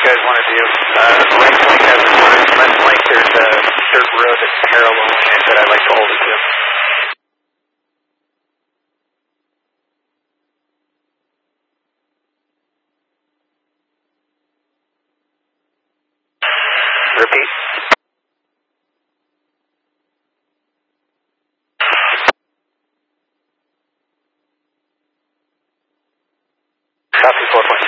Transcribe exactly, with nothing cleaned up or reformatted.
guys want to do. Uh, right flank has the corner. Left flank, there's a dirt road that's parallel and that I'd like to hold it to. Repeat. Copy four point